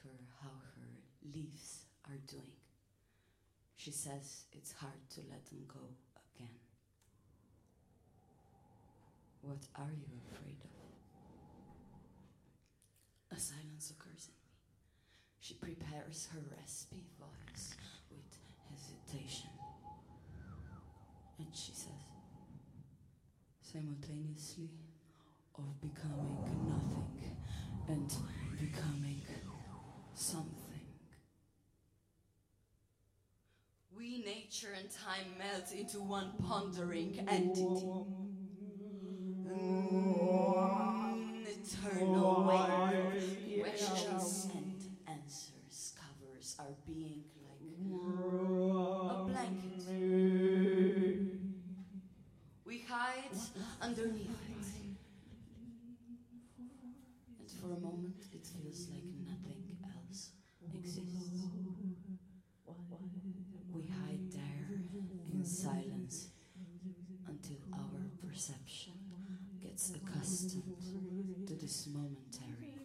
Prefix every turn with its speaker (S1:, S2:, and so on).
S1: her how her leaves are doing. She says it's hard to let them go again. What are you afraid of? A silence occurs in me. She prepares her raspy voice with hesitation. And she says, simultaneously of becoming nothing and becoming something. We, nature and time, melt into one pondering entity. An eternal wave of questions and answers covers our being like a blanket. We hide underneath it. And for a moment it feels like nothing else exists. We hide there in silence until our perception gets accustomed to this momentary